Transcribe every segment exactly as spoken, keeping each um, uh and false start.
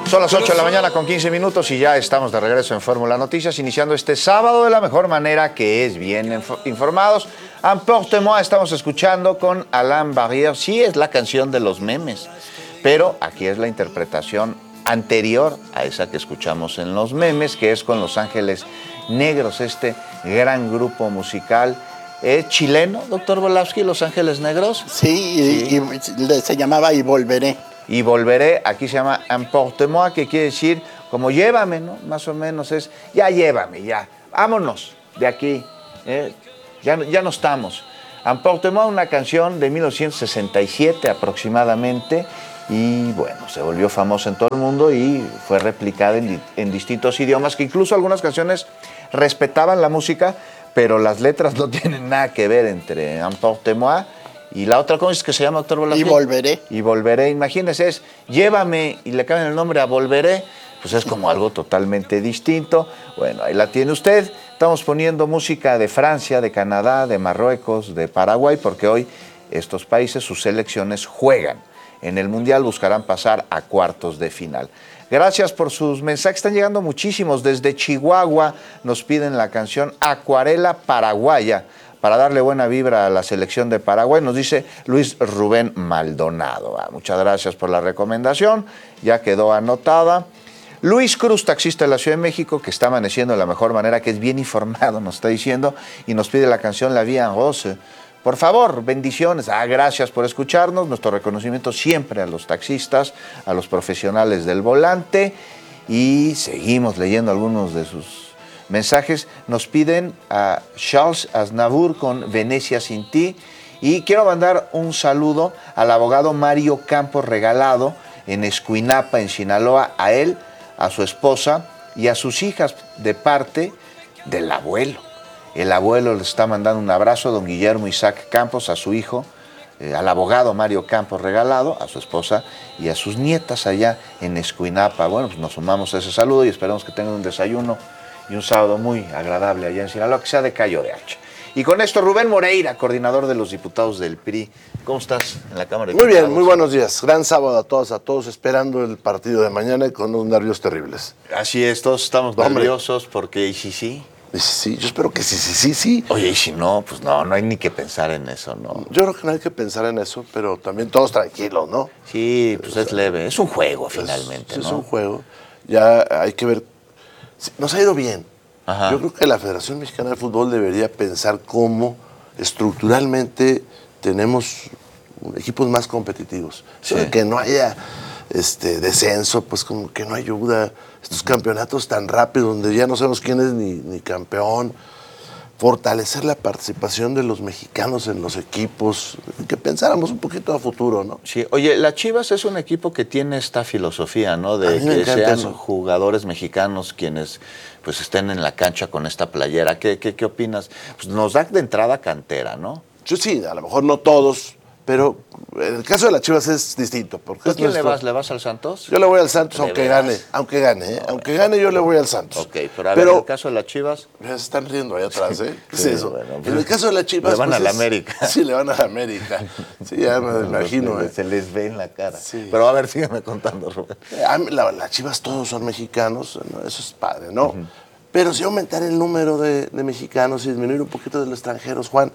Son las ocho de la mañana con quince minutos y ya estamos de regreso en Fórmula Noticias, iniciando este sábado de la mejor manera, que es bien informados. Emporte-moi estamos escuchando con Alain Barrière. Sí, es la canción de los memes, pero aquí es la interpretación anterior a esa que escuchamos en los memes, que es con Los Ángeles Negros, este gran grupo musical. ¿Es chileno, doctor Volowski, Los Ángeles Negros? Sí, sí. Y, y se llamaba Y Volveré. Y volveré, aquí se llama Emporte-moi, que quiere decir como llévame, ¿no? Más o menos es, ya llévame, ya, vámonos de aquí, ¿eh? ya, ya no estamos. Emporte-moi, una canción de mil novecientos sesenta y siete aproximadamente, y bueno, se volvió famosa en todo el mundo y fue replicada en, en distintos idiomas, que incluso algunas canciones respetaban la música, pero las letras no tienen nada que ver entre Emporte-moi y la otra. ¿Cómo es que se llama, doctor Volowski? Y Volveré. Y Volveré. Imagínese, es llévame y le cambian el nombre a Volveré, pues es como algo totalmente distinto. Bueno, ahí la tiene usted. Estamos poniendo música de Francia, de Canadá, de Marruecos, de Paraguay, porque hoy estos países, sus selecciones juegan. En el Mundial buscarán pasar a cuartos de final. Gracias por sus mensajes, están llegando muchísimos. Desde Chihuahua nos piden la canción Acuarela Paraguaya, para darle buena vibra a la selección de Paraguay, nos dice Luis Rubén Maldonado. Ah, muchas gracias por la recomendación, ya quedó anotada. Luis Cruz, taxista de la Ciudad de México, que está amaneciendo de la mejor manera, que es bien informado, nos está diciendo, y nos pide la canción La Vie en Rose. Por favor, bendiciones. Ah, gracias por escucharnos. Nuestro reconocimiento siempre a los taxistas, a los profesionales del volante, y seguimos leyendo algunos de sus mensajes. Nos piden a Charles Aznavour con Venecia sin ti, y quiero mandar un saludo al abogado Mario Campos Regalado en Escuinapa, en Sinaloa, a él, a su esposa y a sus hijas, de parte del abuelo. El abuelo les está mandando un abrazo, don Guillermo Isaac Campos, a su hijo, eh, al abogado Mario Campos Regalado, a su esposa y a sus nietas allá en Escuinapa. Bueno, pues nos sumamos a ese saludo y esperamos que tengan un desayuno y un sábado muy agradable allá en Sinaloa, que sea de callo de hacha. Y con esto, Rubén Moreira, coordinador de los diputados del P R I. ¿Cómo estás en la Cámara de Muy Diputados? bien, muy buenos días. Gran sábado a todos, a todos, esperando el partido de mañana y con unos nervios terribles. Así es, todos estamos Hombre. nerviosos porque ¿y si sí? Y sí, yo espero que sí, sí, sí, sí. Oye, y si no, pues no, no hay ni que pensar en eso, ¿no? Yo creo que no hay que pensar en eso, pero también todos tranquilos, ¿no? Sí, pues O es sea, leve, es un juego Es, finalmente, sí, ¿no? es un juego. Ya hay que ver. Sí, nos ha ido bien. Ajá. Yo creo que la Federación Mexicana de Fútbol debería pensar cómo estructuralmente tenemos equipos más competitivos. Eso Sí. de que no haya este descenso, pues como que no ayuda. Estos campeonatos tan rápidos donde ya no sabemos quién es ni, ni campeón. Fortalecer la participación de los mexicanos en los equipos, que pensáramos un poquito a futuro, ¿no? Sí, oye, la Chivas es un equipo que tiene esta filosofía, ¿no? A De mí me que encanta, sean ¿no? jugadores mexicanos quienes pues estén en la cancha con esta playera. ¿Qué, qué, qué opinas? Pues nos da de entrada cantera, ¿no? Yo sí, a lo mejor no todos, pero en el caso de las Chivas es distinto. Porque ¿Tú a es quién le nuestro- vas? ¿Le vas al Santos? Yo le voy al Santos ¿De aunque veras? gane, aunque gane, ¿eh? Aunque gane yo le voy al Santos. Ok, pero a ver, en el caso de las Chivas... Ya se están riendo ahí atrás, ¿eh? ¿Qué Sí, es eso? bueno, en el caso de las Chivas... le van pues, a la es- América. Sí, le van a la América. Sí, ya me imagino, ¿eh? Se les ve en la cara. Sí. Pero a ver, sígueme contando, Rubén. A mí, la- Las Chivas todos son mexicanos, ¿no? Eso es padre, ¿no? Uh-huh. Pero si aumentar el número de, de mexicanos y disminuir un poquito de los extranjeros, Juan,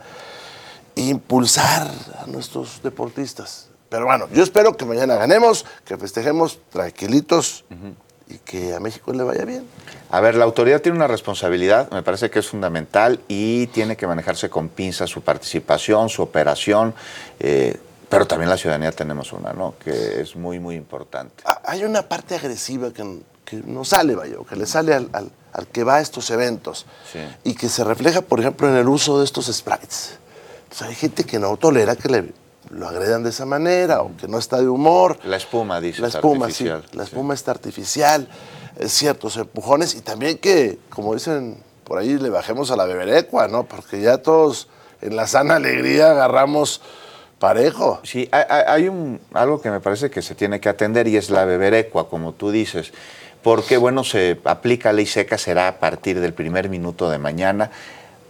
e impulsar a nuestros deportistas. Pero bueno, yo espero que mañana ganemos, que festejemos tranquilitos uh-huh. y que a México le vaya bien. A ver, la autoridad tiene una responsabilidad, me parece que es fundamental y tiene que manejarse con pinzas su participación, su operación, eh, pero también la ciudadanía tenemos una, ¿no? Que es muy, muy importante. Hay una parte agresiva que, que no sale, vaya, que le sale al, al, al que va a estos eventos sí. y que se refleja, por ejemplo, en el uso de estos sprites. Entonces, hay gente que no tolera que le... lo agredan de esa manera o que no está de humor. La espuma, dice. La espuma, sí. La espuma sí. está artificial, es ciertos empujones y también que, como dicen por ahí, le bajemos a la beberecua, ¿no? Porque ya todos en la sana alegría agarramos parejo. Sí, hay, hay un, algo que me parece que se tiene que atender y es la beberecua, como tú dices. Porque, bueno, se aplica ley seca, será a partir del primer minuto de mañana.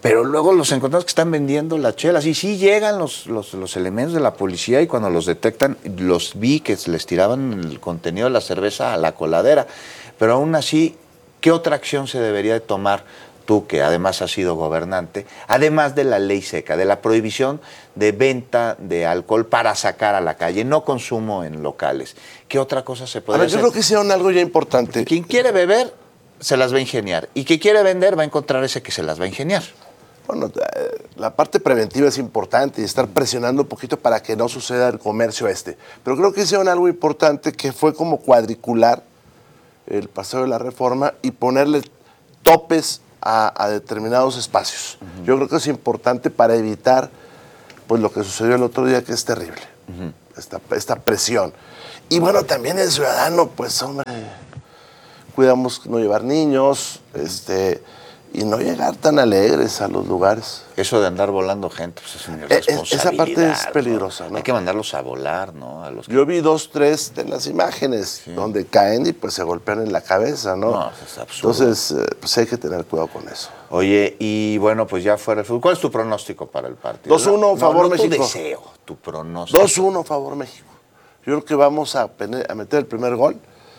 pero luego los encontramos que están vendiendo las chelas. Y sí llegan los, los, los elementos de la policía y cuando los detectan, los vi que les tiraban el contenido de la cerveza a la coladera. Pero aún así, ¿qué otra acción se debería de tomar tú, que además has sido gobernante, además de la ley seca, de la prohibición de venta de alcohol para sacar a la calle, no consumo en locales? ¿Qué otra cosa se puede A ver, hacer? yo creo que hicieron algo ya importante. Quien quiere beber, se las va a ingeniar. Y quien quiere vender, va a encontrar ese que se las va a ingeniar. Bueno, eh, la parte preventiva es importante y estar presionando un poquito para que no suceda el comercio este. Pero creo que hicieron algo importante que fue como cuadricular el paseo de la Reforma y ponerle topes a, a determinados espacios. Uh-huh. Yo creo que es importante para evitar pues lo que sucedió el otro día, que es terrible, uh-huh. esta, esta presión. Y bueno, también el ciudadano, pues hombre, cuidamos no llevar niños, este, y no llegar tan alegres a los lugares. Eso de andar volando gente, pues es una irresponsabilidad. Esa parte es peligrosa, ¿no? Hay que mandarlos a volar, ¿no? A los que... Yo vi dos, tres en las imágenes, sí, donde caen y pues se golpean en la cabeza, ¿no? No, eso es absurdo. Entonces, pues hay que tener cuidado con eso. Oye, y bueno, pues ya fuera el fútbol, ¿cuál es tu pronóstico para el partido? dos uno, no, favor no, no México. Tu deseo, tu pronóstico. dos uno, favor México. Yo creo que vamos a, a meter el primer gol.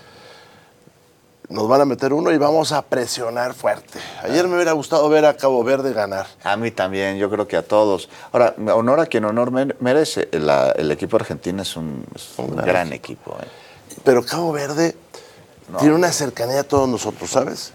Nos van a meter uno y vamos a presionar fuerte. Ayer me hubiera gustado ver a Cabo Verde ganar. A mí también, yo creo que a todos. Ahora, honor a quien honor merece. La, el equipo argentino es un, es un, un gran, gran equipo. ¿eh? Pero Cabo Verde no. tiene una cercanía a todos nosotros, ¿sabes?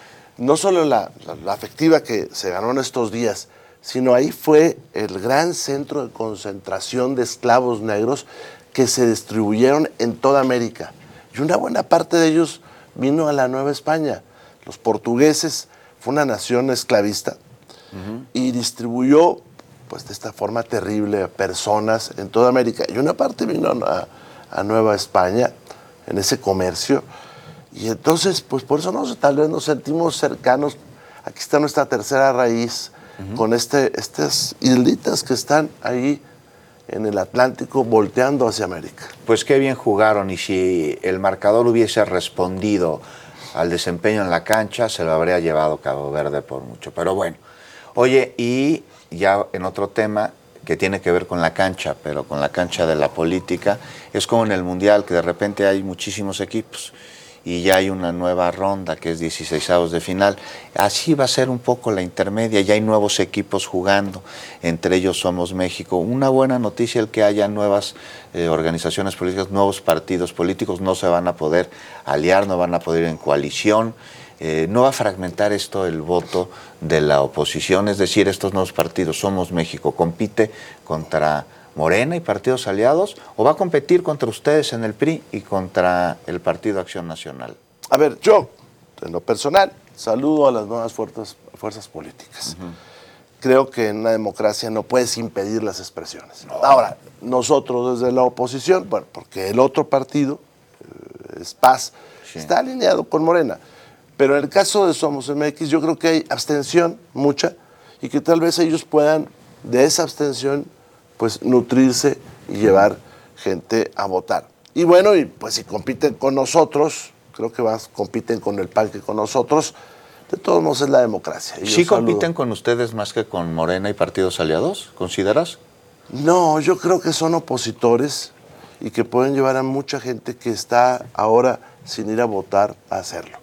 No solo la, la, la afectiva que se ganó en estos días, sino ahí fue el gran centro de concentración de esclavos negros que se distribuyeron en toda América. Y una buena parte de ellos vino a la Nueva España. Los portugueses, fue una nación esclavista, uh-huh. y distribuyó pues de esta forma terrible a personas en toda América. Y una parte vino a, a Nueva España, en ese comercio. Y entonces, pues por eso nos, tal vez nos sentimos cercanos. Aquí está nuestra tercera raíz, uh-huh. con este, estas islitas que están ahí en el Atlántico, volteando hacia América. Pues qué bien jugaron, y si el marcador hubiese respondido al desempeño en la cancha, se lo habría llevado Cabo Verde por mucho. Pero bueno, oye, y ya en otro tema que tiene que ver con la cancha, pero con la cancha de la política, es como en el Mundial, que de repente hay muchísimos equipos y ya hay una nueva ronda que es dieciseisavos de final. Así va a ser un poco la intermedia, ya hay nuevos equipos jugando, entre ellos Somos México. Una buena noticia el que haya nuevas eh, organizaciones políticas, nuevos partidos políticos, no se van a poder aliar, no van a poder ir en coalición, eh, no va a fragmentar esto el voto de la oposición, es decir, estos nuevos partidos, Somos México, compite contra Morena y partidos aliados, o va a competir contra ustedes en el P R I y contra el Partido Acción Nacional? A ver, yo, en lo personal, saludo a las nuevas fuerzas, fuerzas políticas. Uh-huh. Creo que en una democracia no puedes impedir las expresiones. No. Ahora, nosotros desde la oposición, bueno, porque el otro partido, eh, es Paz, sí, está alineado con Morena. Pero en el caso de Somos M X, yo creo que hay abstención, mucha, y que tal vez ellos puedan, de esa abstención, pues nutrirse y llevar gente a votar. Y bueno, y pues si compiten con nosotros, creo que más compiten con el P A N que con nosotros, de todos modos es la democracia. Y ¿Sí compiten con ustedes más que con Morena y partidos aliados, consideras? No, yo creo que son opositores y que pueden llevar a mucha gente que está ahora sin ir a votar a hacerlo.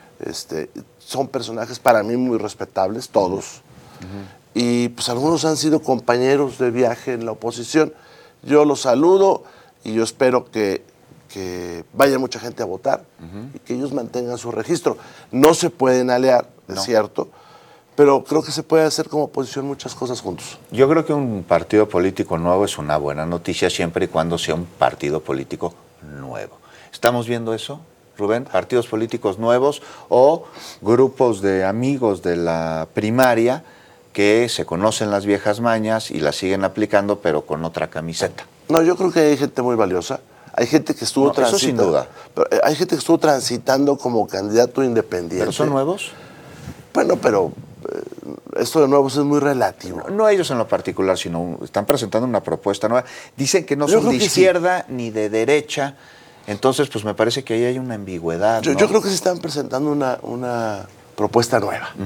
Este, son personajes para mí muy respetables, todos. Uh-huh. Y pues algunos han sido compañeros de viaje en la oposición. Yo los saludo y yo espero que, que vaya mucha gente a votar, uh-huh. y que ellos mantengan su registro. No se pueden aliar, no. Es cierto, pero creo que se puede hacer como oposición muchas cosas juntos. Yo creo que un partido político nuevo es una buena noticia siempre y cuando sea un partido político nuevo. ¿Estamos viendo eso, Rubén? Partidos políticos nuevos o grupos de amigos de la primaria que se conocen las viejas mañas y las siguen aplicando, pero con otra camiseta. No, yo creo que hay gente muy valiosa. Hay gente que estuvo no, transitando. Eso sin duda. Pero hay gente que estuvo transitando como candidato independiente. ¿Pero son nuevos? Bueno, pero eh, esto de nuevos es muy relativo. No, no ellos en lo particular, sino están presentando una propuesta nueva. Dicen que no yo son de izquierda sí. ni de derecha. Entonces, pues me parece que ahí hay una ambigüedad. Yo, ¿no? yo creo que se están presentando una, una propuesta nueva. Uh-huh.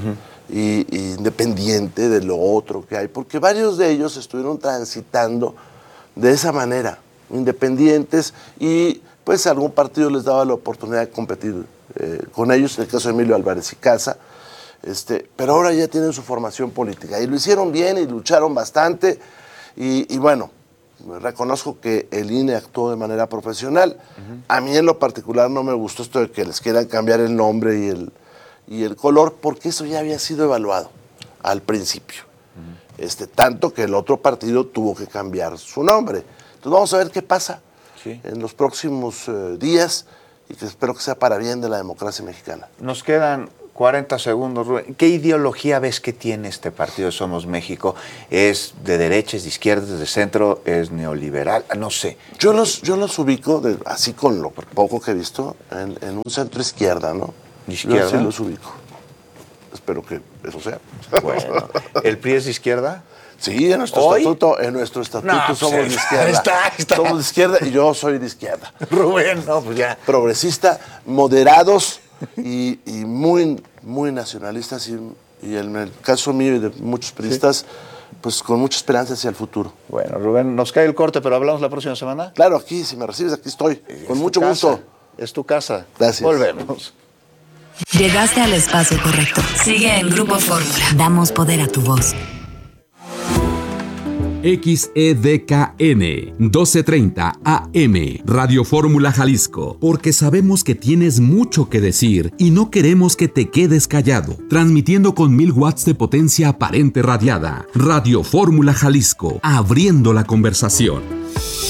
y, y independiente de lo otro que hay, porque varios de ellos estuvieron transitando de esa manera, independientes, y pues algún partido les daba la oportunidad de competir eh, con ellos, en el caso de Emilio Álvarez y Casa, este, pero ahora ya tienen su formación política, y lo hicieron bien y lucharon bastante, y, y bueno, reconozco que el I N E actuó de manera profesional. Uh-huh. A mí en lo particular no me gustó esto de que les quieran cambiar el nombre y el, y el color, porque eso ya había sido evaluado al principio. Uh-huh. Este, tanto que el otro partido tuvo que cambiar su nombre. Entonces vamos a ver qué pasa sí. en los próximos eh, días, y que espero que sea para bien de la democracia mexicana. Nos quedan cuarenta segundos, Rubén. ¿Qué ideología ves que tiene este partido de Somos México? ¿Es de derecha, es de izquierda, es de centro, es neoliberal? No sé. Yo los, yo los ubico, de, así con lo poco que he visto, en, en un centro izquierda, ¿no? ¿Izquierda? Yo sí los ubico. Espero que eso sea. Bueno, ¿el P R I es de izquierda? Sí, en nuestro ¿Hoy? estatuto, en nuestro estatuto no, somos pues, de izquierda. Está, está. Somos de izquierda y yo soy de izquierda. Rubén, no, pues ya. Progresista, moderados y, y muy, muy nacionalistas, y, y en el caso mío y de muchos periodistas, sí. pues con mucha esperanza hacia el futuro. Bueno, Rubén, nos cae el corte, pero hablamos la próxima semana. Claro, aquí, si me recibes, aquí estoy, es con mucho casa. gusto. Es tu casa. Gracias. Volvemos. Llegaste al espacio correcto. Sigue en Grupo Fórmula. Damos poder a tu voz. X E D K N doce treinta A M Radio Fórmula Jalisco, porque sabemos que tienes mucho que decir y no queremos que te quedes callado. Transmitiendo con mil watts de potencia aparente radiada. Radio Fórmula Jalisco, abriendo la conversación.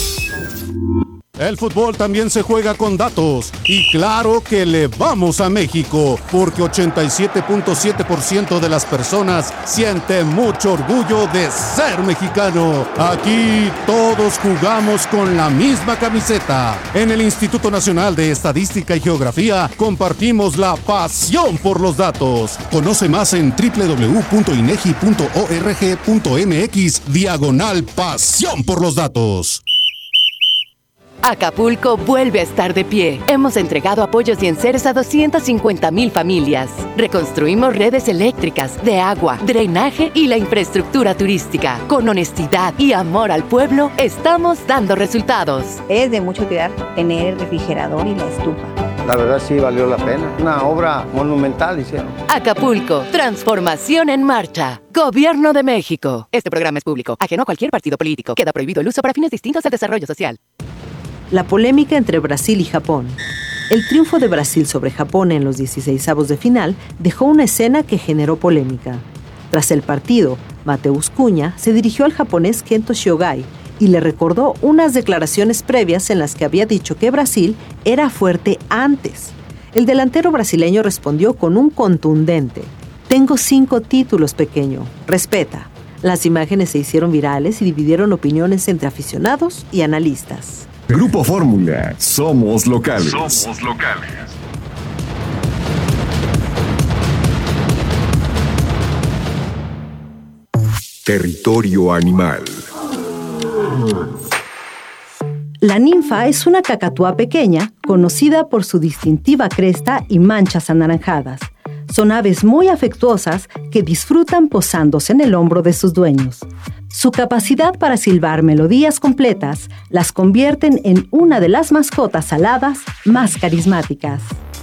El fútbol también se juega con datos, y claro que le vamos a México, porque ochenta y siete punto siete por ciento de las personas siente mucho orgullo de ser mexicano. Aquí todos jugamos con la misma camiseta. En el Instituto Nacional de Estadística y Geografía compartimos la pasión por los datos. Conoce más en doble u doble u doble u punto inegi punto org punto mx diagonal pasión por los datos. Acapulco vuelve a estar de pie. Hemos entregado apoyos y enseres a doscientas cincuenta mil familias. Reconstruimos redes eléctricas, de agua, drenaje y la infraestructura turística. Con honestidad y amor al pueblo, estamos dando resultados. Es de mucha utilidad tener el refrigerador y la estufa. La verdad sí valió la pena. Una obra monumental hicieron. Acapulco, transformación en marcha. Gobierno de México. Este programa es público, ajeno a cualquier partido político. Queda prohibido el uso para fines distintos al desarrollo social. La polémica entre Brasil y Japón. El triunfo de Brasil sobre Japón en los dieciseisavos de final dejó una escena que generó polémica. Tras el partido, Mateus Cunha se dirigió al japonés Kento Shiogai y le recordó unas declaraciones previas en las que había dicho que Brasil era fuerte antes. El delantero brasileño respondió con un contundente: "Tengo cinco títulos, pequeño. Respeta". Las imágenes se hicieron virales y dividieron opiniones entre aficionados y analistas. Grupo Fórmula, somos locales. Somos locales. Territorio animal. La ninfa es una cacatúa pequeña, conocida por su distintiva cresta y manchas anaranjadas. Son aves muy afectuosas que disfrutan posándose en el hombro de sus dueños. Su capacidad para silbar melodías completas las convierten en una de las mascotas aladas más carismáticas.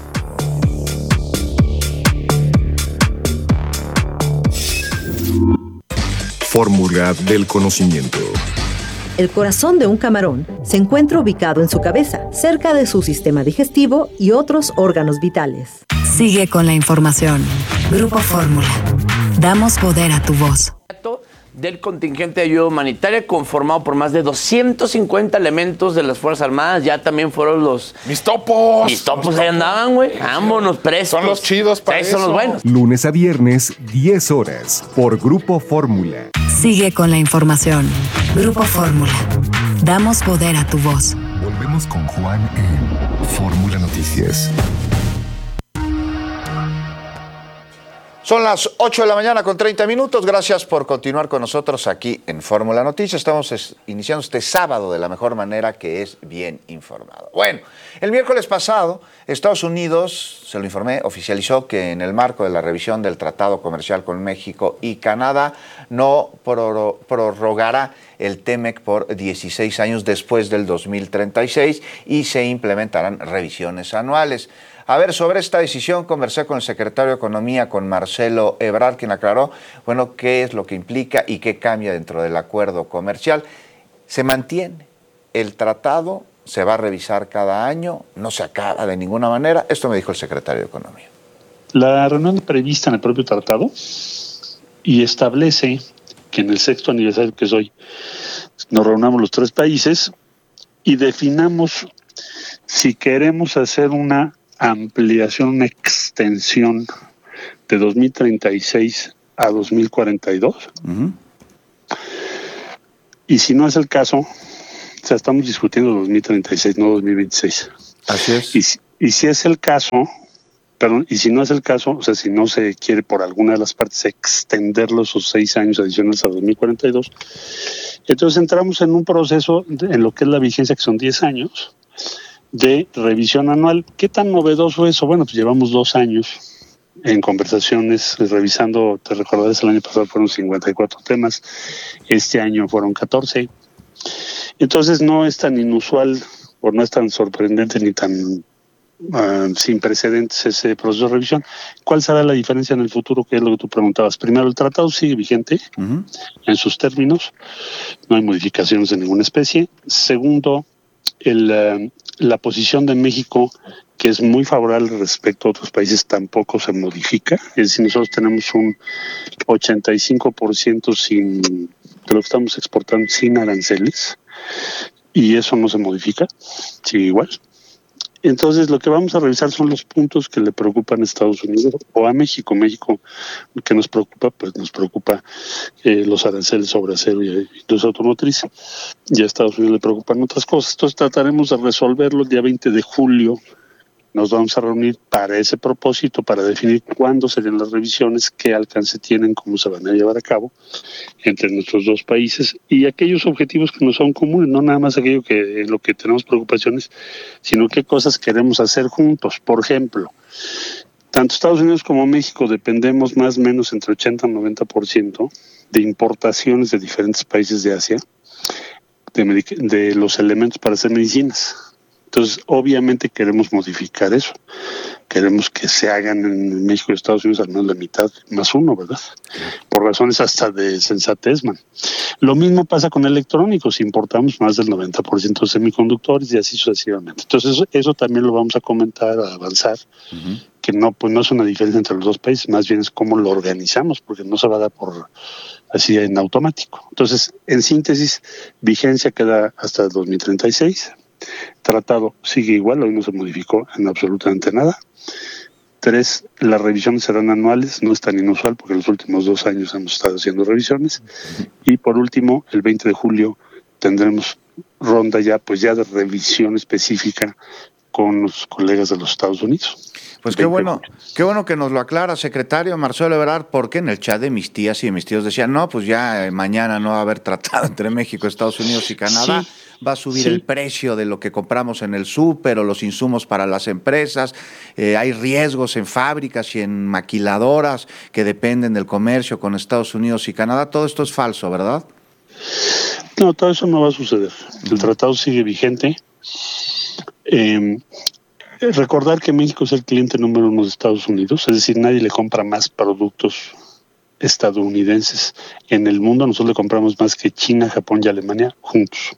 Fórmula del conocimiento. El corazón de un camarón se encuentra ubicado en su cabeza, cerca de su sistema digestivo y otros órganos vitales. Sigue con la información. Grupo Fórmula. Damos poder a tu voz. Del contingente de ayuda humanitaria conformado por más de doscientos cincuenta elementos de las Fuerzas Armadas. Ya también fueron los... ¡Mis topos! Mis topos ahí andaban, güey. Vámonos presos. Son los chidos para eso. Son los buenos. Lunes a viernes, diez horas, por Grupo Fórmula. Sigue con la información. Grupo Fórmula. Damos poder a tu voz. Volvemos con Juan en Fórmula Noticias. Son las ocho de la mañana con treinta minutos. Gracias por continuar con nosotros aquí en Fórmula Noticias. Estamos es, iniciando este sábado de la mejor manera, que es bien informado. Bueno, el miércoles pasado Estados Unidos se lo informé, oficializó que en el marco de la revisión del Tratado Comercial con México y Canadá no proro- prorrogará el TEMEC por dieciséis años después del dos mil treinta y seis y se implementarán revisiones anuales. A ver, sobre esta decisión conversé con el secretario de Economía, con Marcelo Ebrard, quien aclaró, bueno, qué es lo que implica y qué cambia dentro del acuerdo comercial. Se mantiene el tratado, se va a revisar cada año, no se acaba de ninguna manera. Esto me dijo el secretario de Economía. La reunión prevista en el propio tratado y establece que en el sexto aniversario, que es hoy, nos reunamos los tres países y definamos si queremos hacer una ampliación, una extensión de dos mil treinta y seis a dos mil cuarenta y dos. Uh-huh. Y si no es el caso, o sea, estamos discutiendo dos mil treinta y seis, no dos mil veintiséis. Así es. Y, y si es el caso, perdón, y si no es el caso, o sea, si no se quiere por alguna de las partes extender los seis años adicionales a dos mil cuarenta y dos, entonces entramos en un proceso de, en lo que es la vigencia, que son diez años, de revisión anual. ¿Qué tan novedoso es eso? Bueno, pues llevamos dos años en conversaciones, revisando, te recordarás, el año pasado fueron cincuenta y cuatro temas, este año fueron catorce. Entonces no es tan inusual, o no es tan sorprendente ni tan uh, sin precedentes ese proceso de revisión. ¿Cuál será la diferencia en el futuro? Que es lo que tú preguntabas. Primero, el tratado sigue vigente uh-huh. en sus términos, no hay modificaciones de ninguna especie. Segundo, el, uh, la posición de México, que es muy favorable respecto a otros países, tampoco se modifica. Es decir, nosotros tenemos un ochenta y cinco por ciento sin, de lo que estamos exportando sin aranceles, y eso no se modifica, sigue igual. Entonces, lo que vamos a revisar son los puntos que le preocupan a Estados Unidos o a México. México, que nos preocupa, pues nos preocupa eh, los aranceles sobre acero y industria automotriz. Y a Estados Unidos le preocupan otras cosas. Entonces, trataremos de resolverlo el día veinte de julio. Nos vamos a reunir para ese propósito, para definir cuándo serían las revisiones, qué alcance tienen, cómo se van a llevar a cabo entre nuestros dos países y aquellos objetivos que nos son comunes, no nada más aquello que en lo que tenemos preocupaciones, sino qué cosas queremos hacer juntos. Por ejemplo, tanto Estados Unidos como México dependemos más o menos entre ochenta y noventa por ciento de importaciones de diferentes países de Asia, de, medic- de los elementos para hacer medicinas. Entonces, obviamente queremos modificar eso. Queremos que se hagan en México y Estados Unidos al menos la mitad más uno, ¿verdad? Por razones hasta de sensatez, man. Lo mismo pasa con electrónicos. Importamos más del noventa por ciento de semiconductores y así sucesivamente. Entonces, eso, eso también lo vamos a comentar, a avanzar. Uh-huh. Que no, pues no es una diferencia entre los dos países, más bien es cómo lo organizamos, porque no se va a dar por así en automático. Entonces, en síntesis, vigencia queda hasta el dos mil treinta y seis. Tratado sigue igual, hoy no se modificó en absolutamente nada. Tres, las revisiones serán anuales, no es tan inusual porque los últimos dos años hemos estado haciendo revisiones. Y por último, el veinte de julio tendremos ronda ya, pues ya de revisión específica con los colegas de los Estados Unidos. Pues qué bueno, qué bueno que nos lo aclara, secretario Marcelo Ebrard, porque en el chat de mis tías y de mis tíos decían, no, pues ya eh, mañana no va a haber tratado entre México, Estados Unidos y Canadá, sí, va a subir sí. el precio de lo que compramos en el súper o los insumos para las empresas, eh, hay riesgos en fábricas y en maquiladoras que dependen del comercio con Estados Unidos y Canadá, todo esto es falso, ¿verdad? No, todo eso no va a suceder, el uh-huh. tratado sigue vigente. Eh, Recordar que México es el cliente número uno de Estados Unidos, es decir, nadie le compra más productos estadounidenses en el mundo. Nosotros le compramos más que China, Japón y Alemania juntos.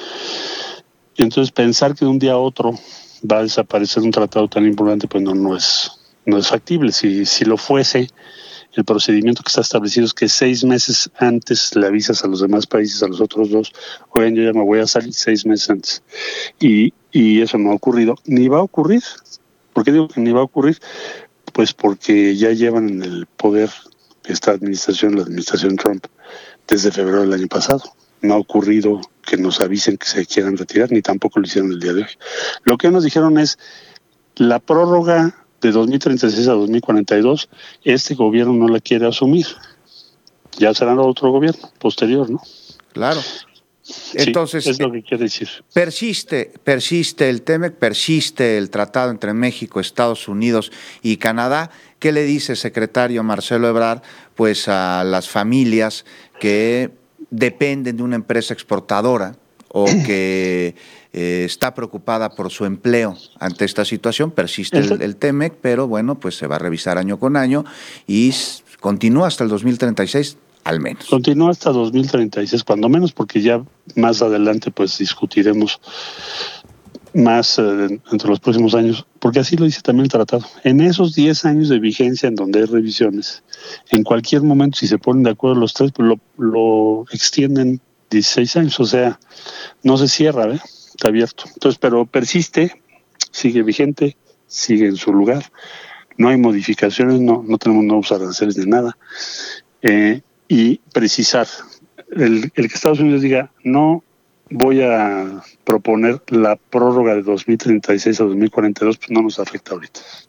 Y entonces pensar que de un día a otro va a desaparecer un tratado tan importante, pues no, no es, no es factible. Si, si lo fuese, el procedimiento que está establecido es que seis meses antes le avisas a los demás países, a los otros dos, oigan, yo ya me voy a salir seis meses antes. Y Y eso no ha ocurrido, ni va a ocurrir. ¿Por qué digo que ni va a ocurrir? Pues porque ya llevan en el poder esta administración, la administración Trump, desde febrero del año pasado. No ha ocurrido que nos avisen que se quieran retirar, ni tampoco lo hicieron el día de hoy. Lo que nos dijeron es, la prórroga de dos mil treinta y seis a dos mil cuarenta y dos, este gobierno no la quiere asumir. Ya será otro gobierno posterior, ¿no? Claro. Entonces, sí, es lo que quiere decir. Persiste, persiste el TEMEC, persiste el tratado entre México, Estados Unidos y Canadá. ¿Qué le dice, secretario Marcelo Ebrard, pues a las familias que dependen de una empresa exportadora o que eh, está preocupada por su empleo ante esta situación? Persiste el, el TEMEC, pero bueno, pues se va a revisar año con año y continúa hasta el dos mil treinta y seis. Al menos. Continúa hasta dos mil treinta y seis, cuando menos, porque ya más adelante pues discutiremos más eh, entre los próximos años, porque así lo dice también el tratado. En esos diez años de vigencia en donde hay revisiones, en cualquier momento, si se ponen de acuerdo los tres, pues lo, lo extienden dieciséis años, o sea, no se cierra, ¿eh? Está abierto. Entonces, pero persiste, sigue vigente, sigue en su lugar, no hay modificaciones, no, no tenemos nuevos aranceles de nada. Eh, y precisar, el, el que Estados Unidos diga, no voy a proponer la prórroga de dos mil treinta y seis a dos mil cuarenta y dos, pues no nos afecta ahorita.